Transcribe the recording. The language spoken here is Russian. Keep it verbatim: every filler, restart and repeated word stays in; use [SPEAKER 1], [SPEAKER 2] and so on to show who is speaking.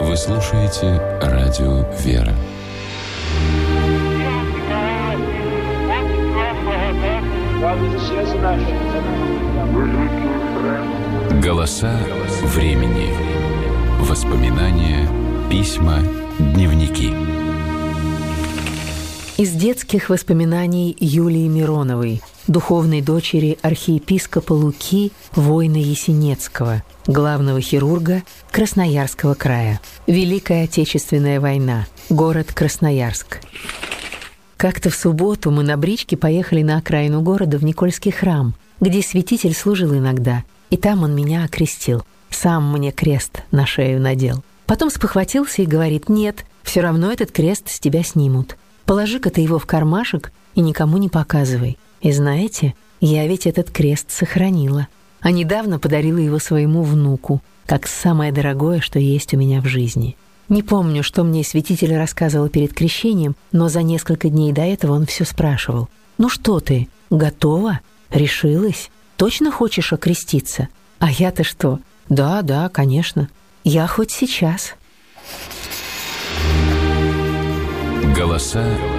[SPEAKER 1] Вы слушаете радио «Вера». Голоса времени. Воспоминания, письма, дневники.
[SPEAKER 2] Из детских воспоминаний Юлии Мироновой, духовной дочери архиепископа Луки Война Есенецкого, главного хирурга Красноярского края. Великая Отечественная война. Город Красноярск. Как-то в субботу мы на бричке поехали на окраину города в Никольский храм, где святитель служил иногда, и там он меня окрестил. Сам мне крест на шею надел. Потом спохватился и говорит: «Нет, все равно этот крест с тебя снимут. Положи-ка ты его в кармашек и никому не показывай». И знаете, я ведь этот крест сохранила, а недавно подарила его своему внуку, как самое дорогое, что есть у меня в жизни. Не помню, что мне святитель рассказывал перед крещением, но за несколько дней до этого он все спрашивал: «Ну что ты, готова? Решилась? Точно хочешь окреститься?» А я-то что? «Да, да, конечно. Я хоть сейчас».
[SPEAKER 1] Голоса